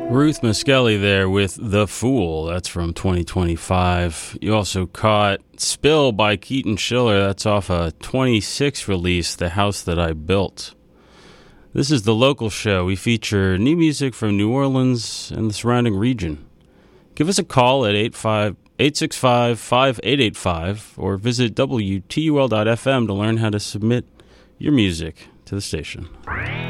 Ruth Meskelly there with The Fool. That's from 2025. You also caught Spill by Keaton Schiller. That's off a 26 release, The House That I Built. This is The Local Show. We feature new music from New Orleans and the surrounding region. Give us a call at 865-5885 or visit WTUL.FM to learn how to submit your music to the station.